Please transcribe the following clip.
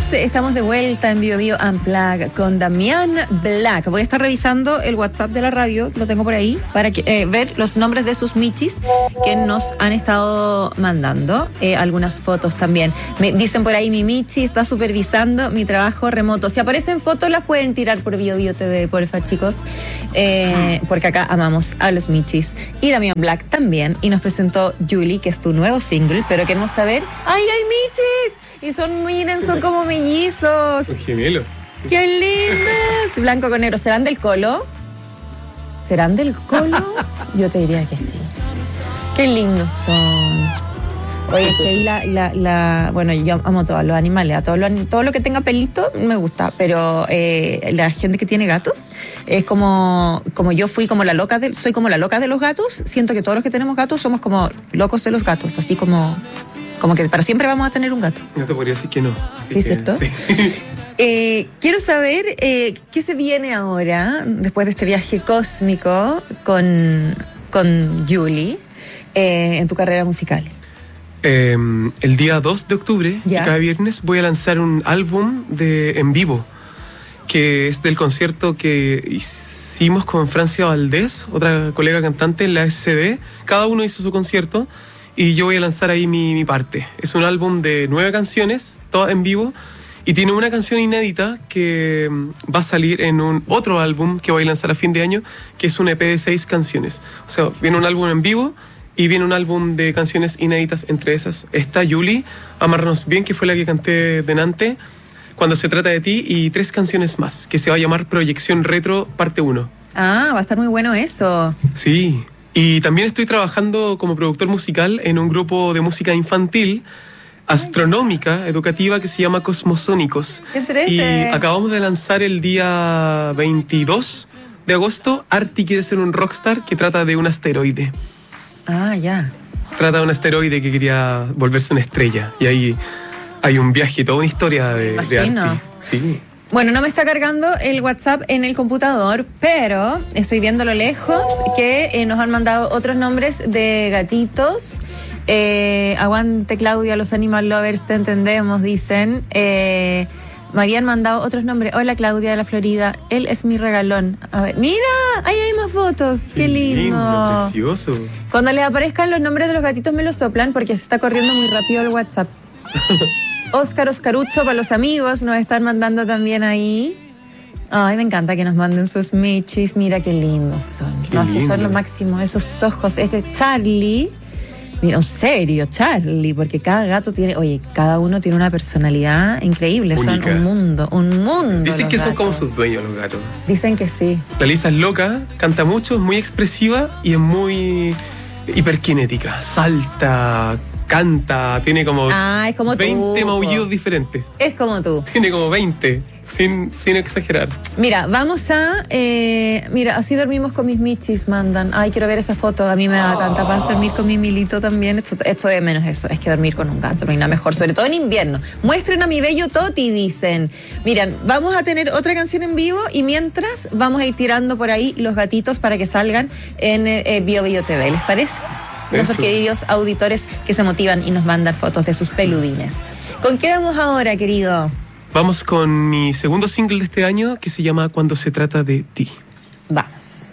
Estamos de vuelta en Bio Bio Unplugged con Damián Black. Voy a estar revisando el WhatsApp de la radio, lo tengo por ahí, para ver los nombres de sus michis que nos han estado mandando. Algunas fotos también. Me dicen por ahí, mi michi está supervisando mi trabajo remoto. Si aparecen fotos, las pueden tirar por Bio Bio TV, porfa, chicos. Porque acá amamos a los michis. Y Damián Black también. Y nos presentó Julie, que es tu nuevo single, pero queremos saber, ¡ay, hay michis! Y miren, son como mellizos. Son gemelos. ¡Qué lindos! Blanco con negro. ¿Serán del Colo? ¿Serán del Colo? Yo te diría que sí. ¡Qué lindos son! Oye, que bueno, yo amo todos los animales, a todo lo que tenga pelito me gusta, pero la gente que tiene gatos es como yo soy como la loca de los gatos. Siento que todos los que tenemos gatos somos como locos de los gatos, así como que para siempre vamos a tener un gato. No te podría decir que no. Sí, ¿cierto? Sí. Quiero saber qué se viene ahora, después de este viaje cósmico con Julie, en tu carrera musical. El día 2 de octubre, cada viernes, voy a lanzar un álbum en vivo, que es del concierto que hicimos con Francia Valdés, otra colega cantante en la SCD. Cada uno hizo su concierto y yo voy a lanzar ahí mi parte. Es un álbum de 9 canciones, todas en vivo, y tiene una canción inédita que va a salir en un otro álbum que voy a lanzar a fin de año, que es un EP de 6 canciones. O sea, viene un álbum en vivo y viene un álbum de canciones inéditas. Entre esas está Julie, Amárranos Bien, que fue la que canté delante, Cuando se trata de ti, y 3 canciones más, que se va a llamar Proyección Retro Parte 1. Ah, va a estar muy bueno eso. Sí, y también estoy trabajando como productor musical en un grupo de música infantil, astronómica, educativa, que se llama Cosmosónicos. ¡Qué triste! Y acabamos de lanzar el día 22 de agosto, Arti quiere ser un rockstar, que trata de un asteroide. Ah, ya. Trata de un asteroide que quería volverse una estrella. Y ahí hay un viaje, toda una historia de Arti. Sí. Bueno, no me está cargando el WhatsApp en el computador, pero estoy viendo a lo lejos que nos han mandado otros nombres de gatitos. Aguante, Claudia, los animal lovers, te entendemos, dicen. Me habían mandado otros nombres. Hola, Claudia de la Florida. Él es mi regalón. A ver, mira, ahí hay más fotos. Qué lindo. Precioso. Cuando les aparezcan los nombres de los gatitos me los soplan porque se está corriendo muy rápido el WhatsApp. Oscarucho para los amigos nos están mandando también ahí. Ay, me encanta que nos manden sus michis. Mira qué lindos son. No, es que son lo máximo. Esos ojos. Este Charlie. Mira, en serio, Charlie, porque cada gato cada uno tiene una personalidad increíble. Única. Son un mundo. Dicen que gatos. son como sus dueños los gatos. Dicen que sí. La Lisa es loca, canta mucho, es muy expresiva y es muy hiperkinética. Salta, canta, tiene como, es como 20 maullidos diferentes. Es como tú. Tiene como 20, sin exagerar. Mira, vamos a... mira, así dormimos con mis michis, mandan. Ay, quiero ver esa foto. A mí me da tanta paz dormir con mi Milito también. Esto de menos eso. Es que dormir con un gato no hay nada mejor, sobre todo en invierno. Muestren a mi bello Toti, dicen. Miren, vamos a tener otra canción en vivo y mientras vamos a ir tirando por ahí los gatitos para que salgan en Bio Bio TV. ¿Les parece? Nuestros queridos auditores que se motivan y nos mandan fotos de sus peludines. ¿Con qué vamos ahora, querido? Vamos con mi segundo single de este año, que se llama Cuando se trata de ti. Vamos.